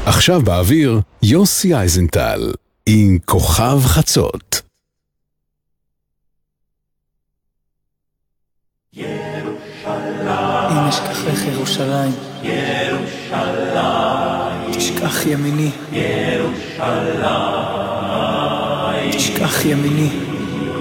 עכשיו באוויר, יוסי אייזנטל, עם כוכב חצות. אם אשכחך ירושלים, תשכח ימיני, תשכח ימיני.